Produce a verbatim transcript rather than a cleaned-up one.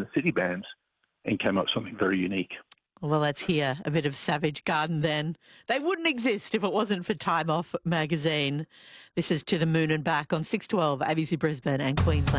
and the city bands and came up with something very unique. Well, let's hear a bit of Savage Garden then. They wouldn't exist if it wasn't for Time Off magazine. This is To the Moon and Back on six twelve A B C Brisbane and Queensland.